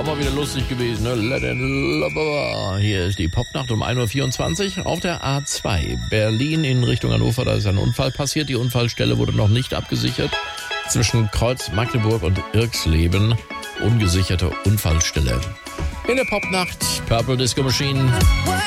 mal wieder lustig gewesen, ne? Hier ist die Popnacht um 1.24 Uhr auf der A2. Berlin in Richtung Hannover, da ist ein Unfall passiert. Die Unfallstelle wurde noch nicht abgesichert. Zwischen Kreuz Magdeburg und Irxleben. Ungesicherte Unfallstelle. In der Popnacht, Purple Disco Machine.